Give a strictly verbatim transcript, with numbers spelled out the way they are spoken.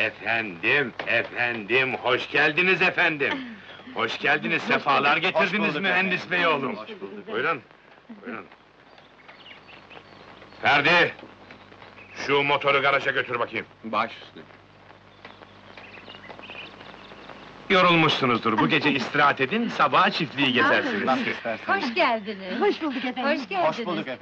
Efendim, efendim, hoş geldiniz efendim! Hoş geldiniz, sefalar getirdiniz bulduk mühendis efendim. bey oğlum! Hoş bulduk. Buyurun, buyurun. Ferdi! Şu motoru garaja götür bakayım. Baş üstüne. Yorulmuşsunuzdur, bu gece istirahat edin, sabaha çiftliği gezersiniz. Nasıl istersen. Hoş geldiniz. Hoş bulduk efendim. Hoş geldiniz. Hoş bulduk efendim.